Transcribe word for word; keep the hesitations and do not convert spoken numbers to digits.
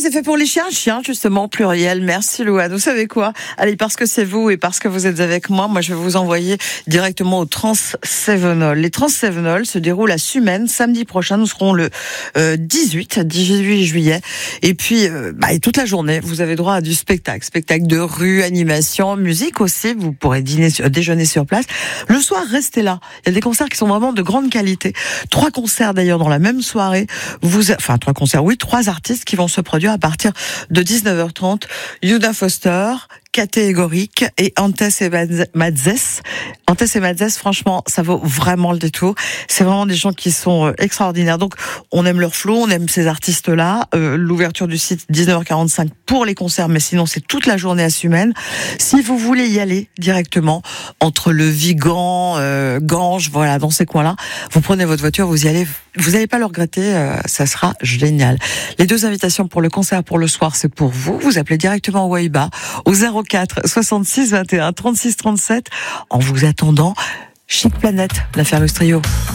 c'est fait pour les chiens, chiens justement, pluriel. Merci Louane. Vous savez quoi? Allez, parce que c'est vous et parce que vous êtes avec moi, moi je vais vous envoyer directement au Trans-Cévenol. Les Trans-Cévenol se déroulent à Sumène samedi prochain. Nous serons le euh, dix-huit juillet. Et puis, euh, bah, et toute la journée, vous avez droit à du spectacle. Spectacle de rue, animation, musique aussi. Vous pourrez dîner, déjeuner sur place. Le soir, restez là. Il y a des concerts qui sont vraiment de grande qualité. Trois concerts d'ailleurs dans la même soirée. Vous, enfin, trois concerts, oui, trois artistes qui vont se produire à partir de dix-neuf heures trente. Yuda Foster, Catégorique et Antes et Madzès. Antes et Madzès, franchement, ça vaut vraiment le détour. C'est vraiment des gens qui sont extraordinaires. Donc, on aime leur flow, on aime ces artistes-là. Euh, l'ouverture du site, dix-neuf heures quarante-cinq pour les concerts, mais sinon, c'est toute la journée à Sumène. Si vous voulez y aller directement, entre le Vigan, euh, Ganges, voilà, dans ces coins-là, vous prenez votre voiture, vous y allez, vous n'allez pas le regretter, euh, ça sera génial. Les deux invitations pour le concert pour le soir, c'est pour vous. Vous appelez directement Waiba au zéro quatre soixante-six vingt et un trente-six trente-sept. En vous attendant, Chic Planète, l'affaire Lustrio.